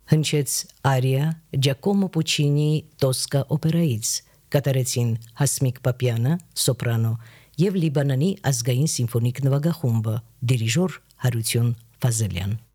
Հնչեց արիա Ջակոմո Պուչինիի Տոսկա օպերայից, կատարեցին Հասմիկ Պապյանը, սոպրանո, եւ Լիբանանի ազգային սիմֆոնիկ նվագախումբը, դիրիժոր Հարություն Ֆազելյան։